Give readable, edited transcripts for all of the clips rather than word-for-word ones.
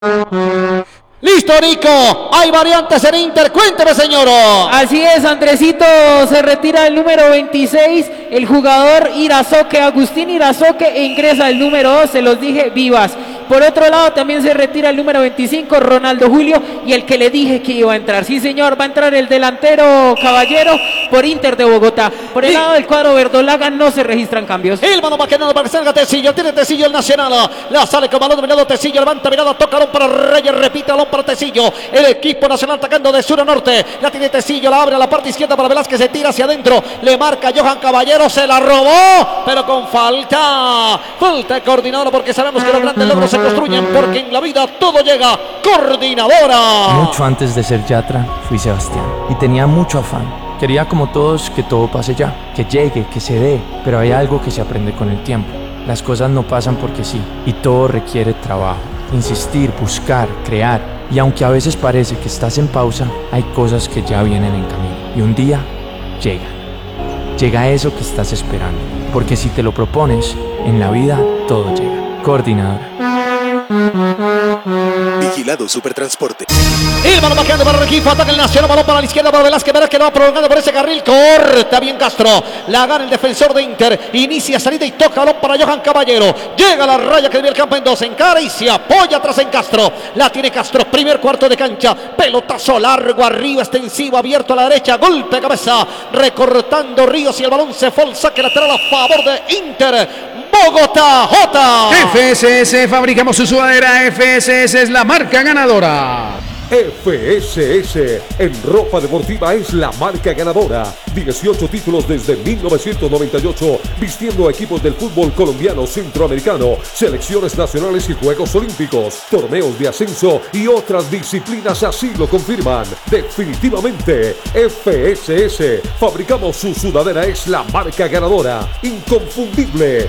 Listo, Nico. Hay variantes en Inter. Cuénteme, señor. Así es, Andresito. Se retira el número 26, el jugador Irazoque, Agustín Irazoque, e ingresa el número 2, se los dije, Vivas. Por otro lado, también se retira el número 25, Ronaldo Julio, y el que le dije que iba a entrar. Sí, señor, va a entrar el delantero Caballero por Inter de Bogotá. Por el lado del cuadro verdolaga no se registran cambios. El mano maquinado para que salga Tecillo. Tiene Tecillo el Nacional. La sale con balón dominado Tecillo. Levanta mirada, toca balón para Reyes. Repite balón para Tecillo. El equipo nacional atacando de sur a norte. La tiene Tecillo, la abre a la parte izquierda para Velázquez. Se tira hacia adentro. Le marca Johan Caballero. Se la robó, pero con falta. Falta de coordinadora, porque sabemos que los grandes logros se construyen, porque en la vida todo llega. Coordinadora. Mucho antes de ser Yatra, fui Sebastián y tenía mucho afán. Quería, como todos, que todo pase ya, que llegue, que se dé, pero hay algo que se aprende con el tiempo. Las cosas no pasan porque sí, y todo requiere trabajo, insistir, buscar, crear. Y aunque a veces parece que estás en pausa, hay cosas que ya vienen en camino. Y un día llegan. Llega eso que estás esperando, porque si te lo propones, en la vida todo llega. Coordinadora. Vigilado Supertransporte. El balón bajando para Rengifo, ataca el Nacional, balón para la izquierda para Velázquez, verás que lo va prolongando por ese carril, corta bien Castro, la gana el defensor de Inter, inicia salida y toca balón para Johan Caballero, llega a la raya que divide el campo en dos, encara y se apoya atrás en Castro, la tiene Castro, primer cuarto de cancha, pelotazo largo, arriba, extensivo, abierto a la derecha, golpe de cabeza, recortando Ríos y el balón se fue al saque lateral a favor de Inter. Bogotá, J. FSS, fabricamos su sudadera. FSS es la marca ganadora. FSS en ropa deportiva es la marca ganadora. 18 títulos desde 1998, vistiendo a equipos del fútbol colombiano, centroamericano, selecciones nacionales y Juegos Olímpicos, torneos de ascenso y otras disciplinas así lo confirman. Definitivamente, FSS, fabricamos su sudadera, es la marca ganadora. Inconfundible.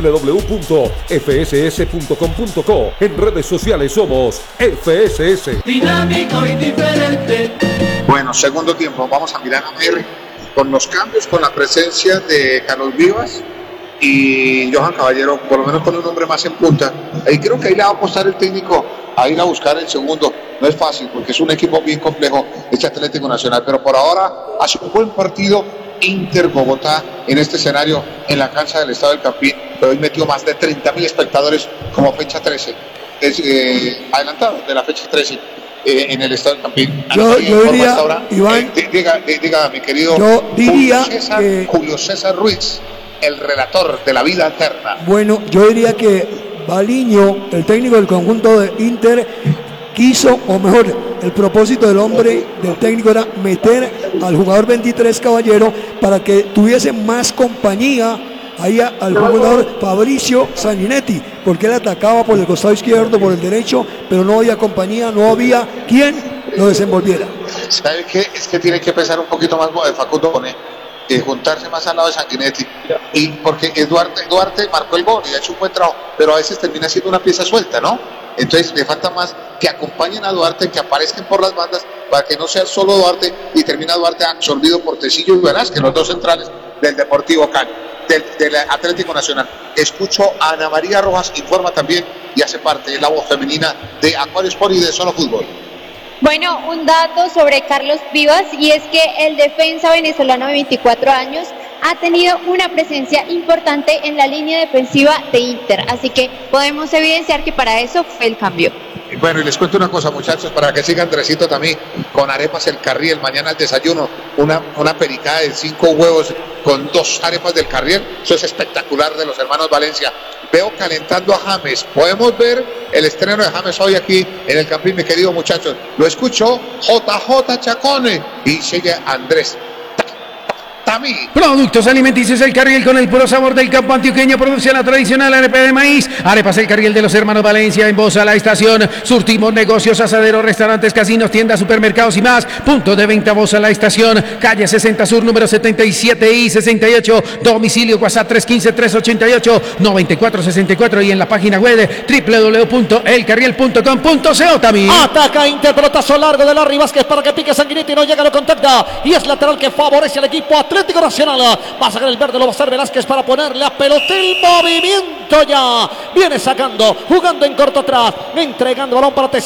www.fss.com.co. En redes sociales somos FSS. Dinámico y diferente. Bueno, segundo tiempo, vamos a mirar a ver con los cambios, con la presencia de Carlos Vivas y Johan Caballero, por lo menos con un hombre más en punta. Ahí creo que ahí le va a apostar el técnico a ir a buscar el segundo. No es fácil porque es un equipo bien complejo este Atlético Nacional, pero por ahora hace un buen partido Inter Bogotá en este escenario en la cancha del Estado del Campín, pero hoy metió más de 30.000 espectadores como fecha 13. Es adelantado de la fecha 13 en el Estado del Campín. Yo diría, Iván, diga mi querido Julio César Ruiz, el relator de la vida eterna. Bueno, yo diría que Baliño, el técnico del conjunto de Inter, quiso, o mejor, el propósito del hombre, del técnico, era meter al jugador 23 Caballero para que tuviese más compañía ahí al jugador Fabricio Sanguinetti, porque él atacaba por el costado izquierdo, por el derecho, pero no había compañía, no había quien lo desenvolviera. ¿Sabe qué? Es que tiene que pensar un poquito más Facundo Bonet, juntarse más al lado de Sanguinetti, y porque Duarte marcó el gol y ha hecho un buen trabajo, pero a veces termina siendo una pieza suelta, ¿no? Entonces le falta más que acompañen a Duarte, que aparezcan por las bandas, para que no sea solo Duarte y termina Duarte absorbido por Tecillo y Velázquez, los dos centrales del Deportivo Cali, del Atlético Nacional. Escucho a Ana María Rojas, informa también y hace parte de la voz femenina de Acuario Sport y de Solo Fútbol. Bueno, un dato sobre Carlos Vivas, y es que el defensa venezolano de 24 años ha tenido una presencia importante en la línea defensiva de Inter, así que podemos evidenciar que para eso fue el cambio. Bueno, y les cuento una cosa, muchachos, para que siga Andresito también con arepas el Carriel, mañana al desayuno, una pericada de 5 huevos con 2 arepas del Carriel, eso es espectacular, de los hermanos Valencia. Veo calentando a James, podemos ver el estreno de James hoy aquí en el Campín, mi querido muchachos. Lo escucho, JJ Chacone, y sigue Andrés. Productos alimenticios El Carriel, con el puro sabor del campo antioqueño. Produce la tradicional arepa de maíz. Arepas El Carriel de los hermanos Valencia, en Bosa, La Estación. Surtimos negocios, asaderos, restaurantes, casinos, tiendas, supermercados y más. Punto de venta Bosa, La Estación. Calle 60 Sur, número 77 y 68. Domicilio WhatsApp 315-388-9464. Y en la página web www.elcarriel.com.co también. Ataca Inter, pelotazo largo de Larry Vázquez para que pique Sanguinetti, no llega, lo contacta. Y es lateral que favorece al equipo Atlético Atlético Nacional. Va a sacar el verde, lo va a hacer Velázquez para ponerle a pelota el movimiento ya. Viene sacando, jugando en corto atrás, entregando balón para